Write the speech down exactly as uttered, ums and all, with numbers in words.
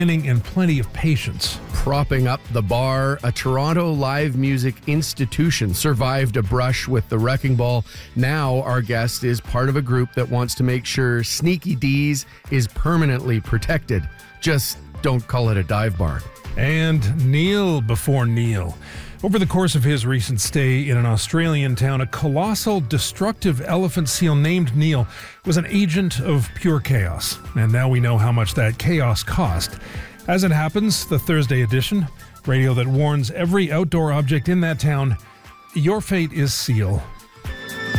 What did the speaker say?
and plenty of patience. Propping up the bar, a Toronto live music institution survived a brush with the wrecking ball. Now our guest is part of a group that wants to make sure Sneaky D's is permanently protected. Just don't call it a dive bar. And Neil before Neil. Over the course of his recent stay in an Australian town, a colossal, destructive elephant seal named Neil was an agent of pure chaos. And now we know how much that chaos cost. As it happens, the Thursday edition, radio that warns every outdoor object in that town, your fate is seal.